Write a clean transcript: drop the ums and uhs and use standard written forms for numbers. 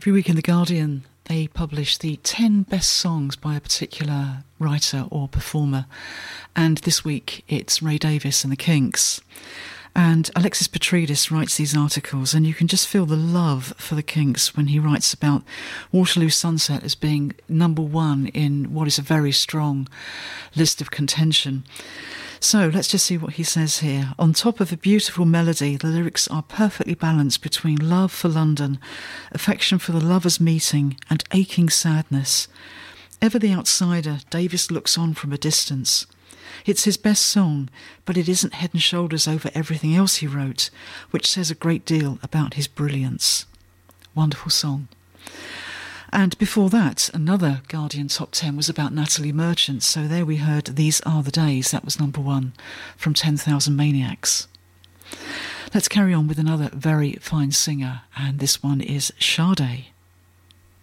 Every week in The Guardian, they publish the 10 best songs by a particular writer or performer. And this week, it's Ray Davies and the Kinks. And Alexis Petridis writes these articles, and you can just feel the love for the Kinks when he writes about Waterloo Sunset as being number one in what is a very strong list of contention. So let's just see what he says here. On top of a beautiful melody, the lyrics are perfectly balanced between love for London, affection for the lovers' meeting, and aching sadness. Ever the outsider, Davies looks on from a distance. It's his best song, but it isn't head and shoulders over everything else he wrote, which says a great deal about his brilliance. Wonderful song. And before that, another Guardian Top 10 was about Natalie Merchant. So there we heard These Are the Days. That was number one from 10,000 Maniacs. Let's carry on with another very fine singer, and this one is Sade.